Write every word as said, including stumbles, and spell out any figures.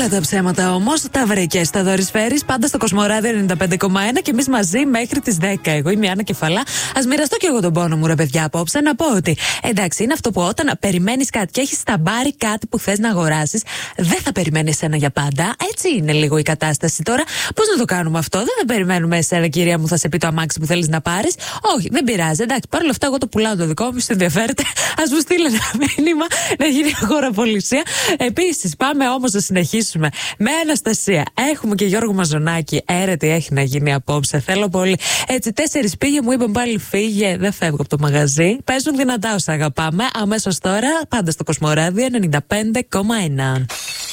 τα ψέματα όμως τα βρήκε. Τα δωρισφαίρεις πάντα στο Κοσμοράδιο ενενήντα πέντε κόμμα ένα και εμείς μαζί μέχρι τις δέκα. Εγώ είμαι η Άννα Κεφαλά. Ας μοιραστώ και εγώ τον πόνο μου, ρε παιδιά, απόψε. Να πω ότι εντάξει, είναι αυτό που όταν περιμένεις κάτι και έχεις στα μπάρι κάτι που θες να αγοράσεις, δεν θα περιμένεις εσένα για πάντα. Έτσι είναι λίγο η κατάσταση τώρα. Πώς να το κάνουμε αυτό? Δεν θα περιμένουμε εσένα, κυρία μου, θα σε πει το αμάξι που θέλεις να πάρεις. Όχι, δεν πειράζει. Εντάξει, παρ' όλα αυτά, εγώ το πουλάω το δικό μου, σε ενδιαφέρεται. Ας μου στείλει ένα μήνυμα να γίνει χωραπολισία. Επίσης, πάμε όμως να συνεχίσουμε με Αναστασία. Έχουμε και Γιώργο Μαζονάκη. Έρετη έχει να γίνει απόψε. Θέλω πολύ. Έτσι, τέσσερις πήγε, μου είπαν πάλι φύγε. Δεν φεύγω από το μαγαζί. Παίζουν δυνατά όσα αγαπάμε. Αμέσως τώρα, πάντα στο Κοσμοράδιο ενενήντα πέντε κόμμα ένα.